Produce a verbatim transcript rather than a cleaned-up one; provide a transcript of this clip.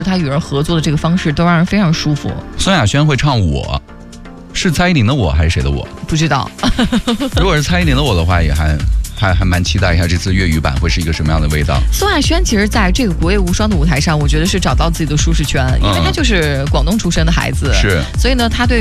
他与人合作的这个方式都让人非常舒服。 孙亚轩会唱我，是蔡依林的我还是谁的我？ 不知道。 如果是蔡依林的我的话，也还还还蛮期待一下这次粤语版会是一个什么样的味道。 孙亚轩其实在这个国乐无双的舞台上，我觉得是找到自己的舒适圈，因为他就是广东出生的孩子， 是， 所以呢，他对